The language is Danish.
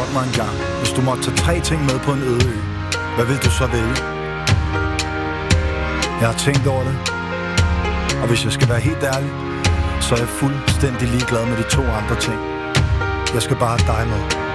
Fortæl mig engang, hvis du måtte tage 3 ting med på en øde ø, hvad vil du så vælge? Jeg har tænkt over det, og hvis jeg skal være helt ærlig, så er jeg fuldstændig ligeglad med de 2 andre ting. Jeg skal bare have dig med.